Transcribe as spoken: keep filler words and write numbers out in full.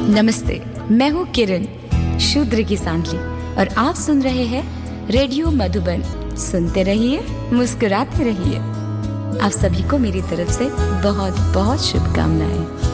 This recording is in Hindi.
नमस्ते, मैं हूँ किरण, शूद्र की सांडली, और आप सुन रहे हैं रेडियो मधुबन। सुनते रहिए, मुस्कुराते रहिए। आप सभी को मेरी तरफ से बहुत बहुत शुभकामनाएं।